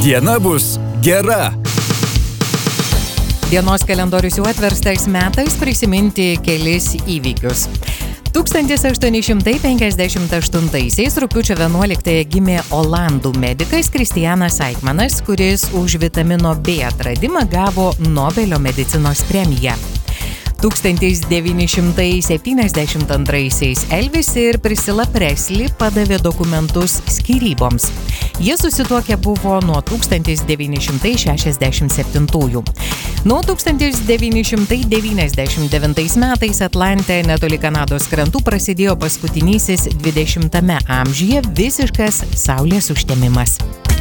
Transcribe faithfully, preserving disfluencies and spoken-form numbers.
Diena bus gera. Dienos kalendorius jau atverstas, metais prisiminti kelis įvykius. tūkstantis aštuoni šimtai penkiasdešimt aštuntaisiais rugpjūčio vienuoliktąją gimė olandų medikas Kristianas Aikmanas, kuris už vitamino B atradimą gavo Nobelio medicinos premiją. tūkstantis devyni šimtai septyniasdešimt antraisiais Elvis ir Priscilla Presley padavė dokumentus skyryboms. Jie susituokę buvo nuo tūkstantis devyni šimtai šešiasdešimt septintųjų. Nuo tūkstantis devyni šimtai devyniasdešimt devintais metais Atlante netoli Kanados krantų prasidėjo paskutinysis dvidešimtame amžiuje visiškas saulės užtemimas.